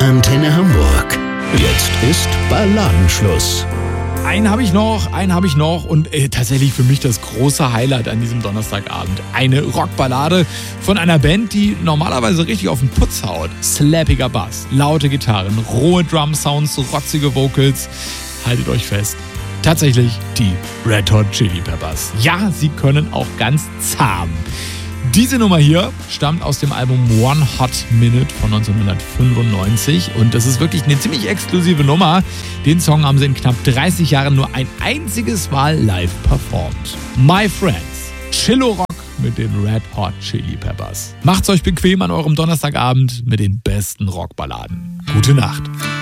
Antenne Hamburg. Jetzt ist Balladenschluss. Einen habe ich noch und tatsächlich für mich das große Highlight an diesem Donnerstagabend. Eine Rockballade von einer Band, die normalerweise richtig auf den Putz haut. Slappiger Bass, laute Gitarren, rohe Drum-Sounds, rotzige Vocals. Haltet euch fest. Tatsächlich die Red Hot Chili Peppers. Ja, sie können auch ganz zahm. Diese Nummer hier stammt aus dem Album One Hot Minute von 1995 und das ist wirklich eine ziemlich exklusive Nummer. Den Song haben sie in knapp 30 Jahren nur ein einziges Mal live performt. My Friends, Chillo-Rock mit den Red Hot Chili Peppers. Macht's euch bequem an eurem Donnerstagabend mit den besten Rockballaden. Gute Nacht.